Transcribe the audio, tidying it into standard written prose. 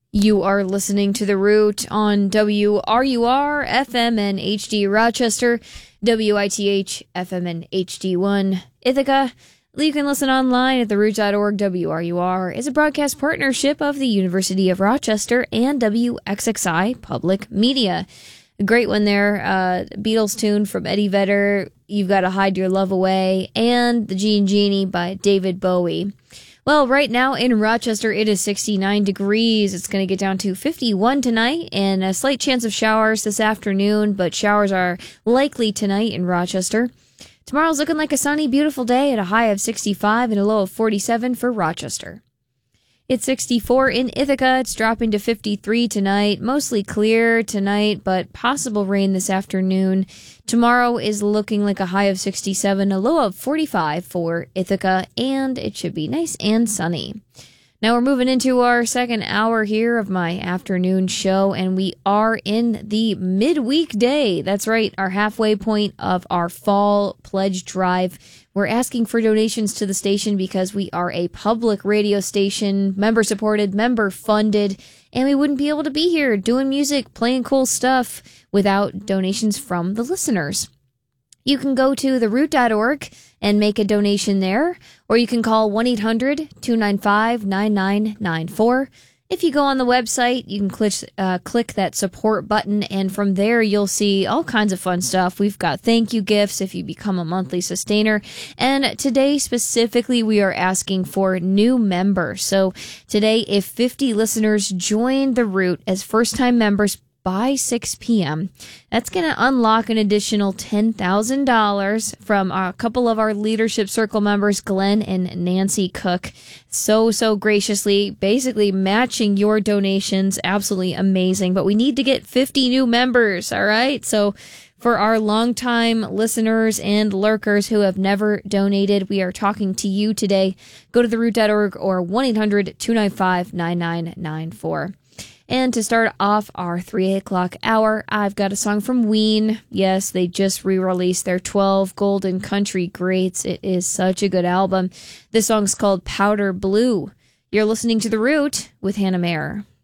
You are listening to The Root on WRUR FM and HD Rochester, WITH FM and HD1 Ithaca. You can listen online at theroot.org. WRUR is a broadcast partnership of the University of Rochester and WXXI Public Media. A great one there, Beatles tune from Eddie Vedder, You've Got to Hide Your Love Away, and The Jean Genie by David Bowie. Well, right now in Rochester, it is 69 degrees. It's going to get down to 51 tonight and a slight chance of showers this afternoon, but showers are likely tonight in Rochester. Tomorrow's looking like a sunny, beautiful day at a high of 65 and a low of 47 for Rochester. It's 64 in Ithaca. It's dropping to 53 tonight. Mostly clear tonight, but possible rain this afternoon. Tomorrow is looking like a high of 67, a low of 45 for Ithaca, and it should be nice and sunny. Now we're moving into our second hour here of my afternoon show, and we are in the midweek day. That's right, our halfway point of our fall pledge drive. We're asking for donations to the station because we are a public radio station, member-supported, member-funded, and we wouldn't be able to be here doing music, playing cool stuff without donations from the listeners. You can go to theroot.org and make a donation there, or you can call 1-800-295-9994. If you go on the website, you can click that support button, and from there you'll see all kinds of fun stuff. We've got thank you gifts if you become a monthly sustainer, and today specifically we are asking for new members. So today, if 50 listeners join The Root as first-time members by 6 p.m., that's going to unlock an additional $10,000 from a couple of our Leadership Circle members, Glenn and Nancy Cook. So graciously, basically matching your donations. Absolutely amazing. But we need to get 50 new members, all right? So for our longtime listeners and lurkers who have never donated, we are talking to you today. Go to theroot.org or 1-800-295-9994. And to start off our 3 o'clock hour, I've got a song from Ween. Yes, they just re-released their 12 Golden Country Greats. It is such a good album. This song's called Powder Blue. You're listening to The Root with Hannah Mayer.